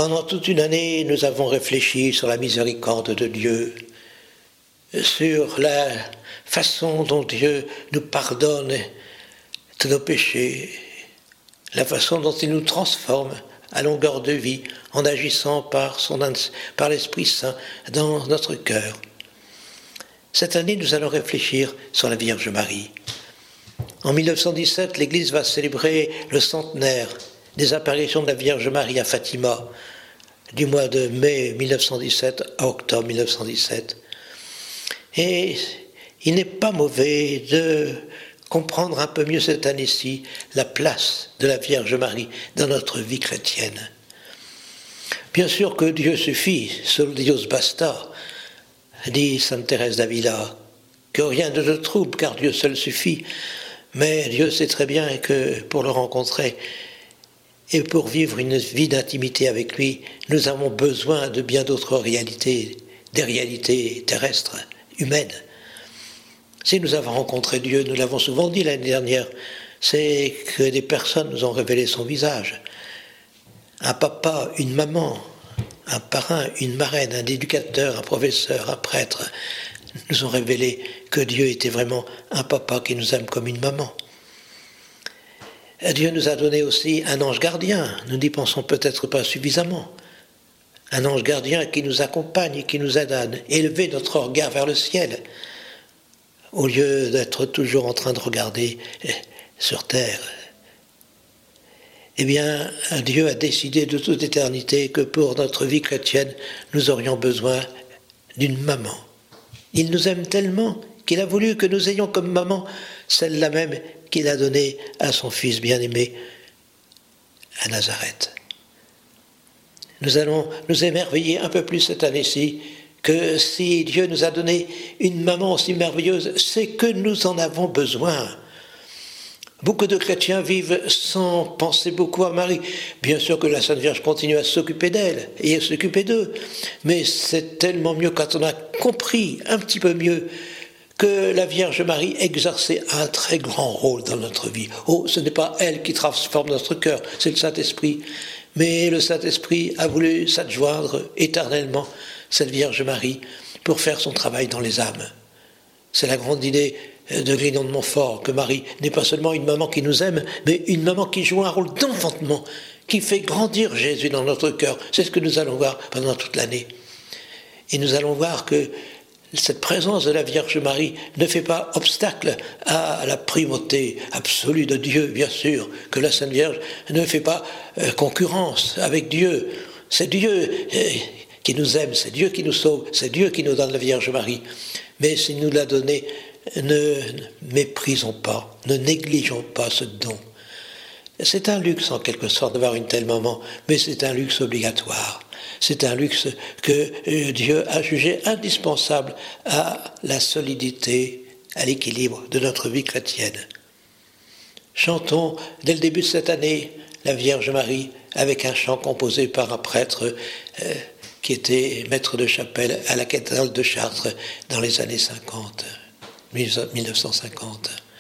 Pendant toute une année, nous avons réfléchi sur la miséricorde de Dieu, sur la façon dont Dieu nous pardonne tous nos péchés, la façon dont il nous transforme à longueur de vie en agissant par l'Esprit Saint dans notre cœur. Cette année, nous allons réfléchir sur la Vierge Marie. En 1917, l'Église va célébrer le centenaire des apparitions de la Vierge Marie à Fatima, du mois de mai 1917 à octobre 1917. Et il n'est pas mauvais de comprendre un peu mieux cette année-ci la place de la Vierge Marie dans notre vie chrétienne. Bien sûr que Dieu suffit, solo Dios basta, dit Sainte Thérèse d'Avila, que rien ne te trouble car Dieu seul suffit, mais Dieu sait très bien que pour le rencontrer et pour vivre une vie d'intimité avec lui, nous avons besoin de bien d'autres réalités, des réalités terrestres, humaines. Si nous avons rencontré Dieu, nous l'avons souvent dit l'année dernière, c'est que des personnes nous ont révélé son visage. Un papa, une maman, un parrain, une marraine, un éducateur, un professeur, un prêtre, nous ont révélé que Dieu était vraiment un papa qui nous aime comme une maman. Dieu nous a donné aussi un ange gardien, nous n'y pensons peut-être pas suffisamment. Un ange gardien qui nous accompagne et qui nous aide à élever notre regard vers le ciel, au lieu d'être toujours en train de regarder sur terre. Eh bien, Dieu a décidé de toute éternité que pour notre vie chrétienne, nous aurions besoin d'une maman. Il nous aime tellement qu'il a voulu que nous ayons comme maman celle-là même qu'il a donnée à son fils bien-aimé à Nazareth. Nous allons nous émerveiller un peu plus cette année-ci que si Dieu nous a donné une maman aussi merveilleuse, c'est que nous en avons besoin. Beaucoup de chrétiens vivent sans penser beaucoup à Marie. Bien sûr que la Sainte Vierge continue à s'occuper d'elle et à s'occuper d'eux, mais c'est tellement mieux quand on a compris un petit peu mieux que la Vierge Marie exerçait un très grand rôle dans notre vie. Oh, ce n'est pas elle qui transforme notre cœur, c'est le Saint-Esprit. Mais le Saint-Esprit a voulu s'adjoindre éternellement cette Vierge Marie pour faire son travail dans les âmes. C'est la grande idée de Grignon de Montfort, que Marie n'est pas seulement une maman qui nous aime, mais une maman qui joue un rôle d'enfantement, qui fait grandir Jésus dans notre cœur. C'est ce que nous allons voir pendant toute l'année. Et nous allons voir que cette présence de la Vierge Marie ne fait pas obstacle à la primauté absolue de Dieu, bien sûr, que la Sainte Vierge ne fait pas concurrence avec Dieu. C'est Dieu qui nous aime, c'est Dieu qui nous sauve, c'est Dieu qui nous donne la Vierge Marie. Mais s'il nous l'a donnée, ne méprisons pas, ne négligeons pas ce don. C'est un luxe en quelque sorte d'avoir une telle maman, mais c'est un luxe obligatoire. C'est un luxe que Dieu a jugé indispensable à la solidité, à l'équilibre de notre vie chrétienne. Chantons dès le début de cette année la Vierge Marie avec un chant composé par un prêtre qui était maître de chapelle à la cathédrale de Chartres dans les années 1950.